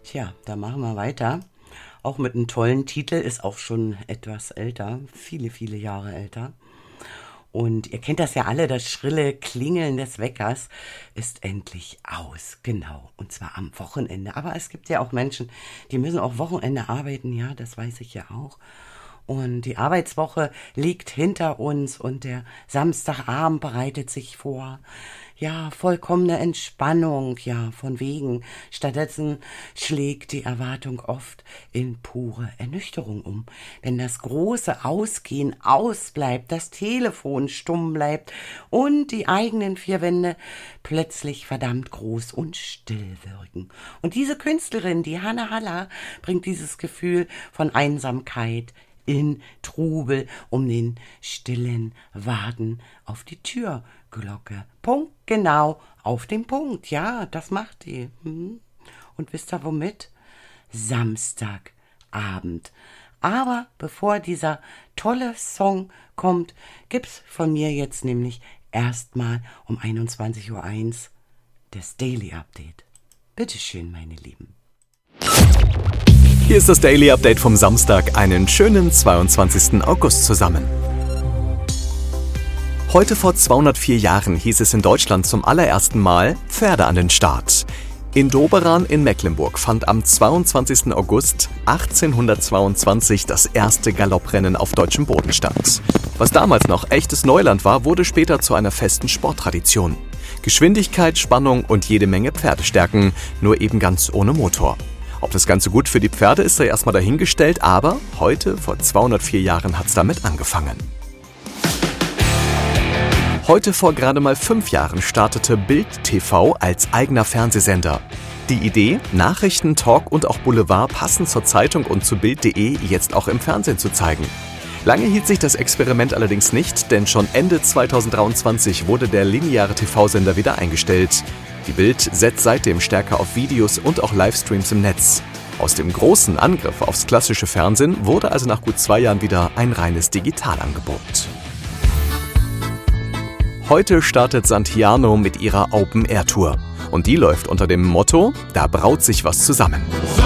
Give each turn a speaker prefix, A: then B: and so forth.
A: Tja, da machen wir weiter. Auch mit einem tollen Titel, ist auch schon etwas älter, viele, viele Jahre älter. Und ihr kennt das ja alle, das schrille Klingeln des Weckers ist endlich aus. Genau, und zwar am Wochenende. Aber es gibt ja auch Menschen, die müssen auch Wochenende arbeiten, ja, das weiß ich ja auch. Und die Arbeitswoche liegt hinter uns und der Samstagabend bereitet sich vor. Ja, vollkommene Entspannung, ja, von wegen. Stattdessen schlägt die Erwartung oft in pure Ernüchterung um. Wenn das große Ausgehen ausbleibt, das Telefon stumm bleibt und die eigenen vier Wände plötzlich verdammt groß und still wirken. Und diese Künstlerin, die Hanne Haller, bringt dieses Gefühl von Einsamkeit in Trubel um den stillen Warten auf die Türglocke. Punkt, genau, auf den Punkt. Ja, das macht die. Und wisst ihr womit? Samstagabend. Aber bevor dieser tolle Song kommt, gibt's von mir jetzt nämlich erstmal um 21.01 Uhr das Daily Update. Bitteschön, meine Lieben.
B: Hier ist das Daily Update vom Samstag, einen schönen 22. August zusammen. Heute vor 204 Jahren hieß es in Deutschland zum allerersten Mal Pferde an den Start. In Doberan in Mecklenburg fand am 22. August 1822 das erste Galopprennen auf deutschem Boden statt. Was damals noch echtes Neuland war, wurde später zu einer festen Sporttradition. Geschwindigkeit, Spannung und jede Menge Pferdestärken, nur eben ganz ohne Motor. Ob das Ganze gut für die Pferde ist, sei erstmal dahingestellt, aber heute, vor 204 Jahren, hat's damit angefangen. Heute vor gerade mal 5 Jahren startete Bild TV als eigener Fernsehsender. Die Idee, Nachrichten, Talk und auch Boulevard passend zur Zeitung und zu Bild.de jetzt auch im Fernsehen zu zeigen. Lange hielt sich das Experiment allerdings nicht, denn schon Ende 2023 wurde der lineare TV-Sender wieder eingestellt. Die Bild setzt seitdem stärker auf Videos und auch Livestreams im Netz. Aus dem großen Angriff aufs klassische Fernsehen wurde also nach gut 2 Jahren wieder ein reines Digitalangebot. Heute startet Santiano mit ihrer Open-Air-Tour. Und die läuft unter dem Motto: Da braut sich was zusammen.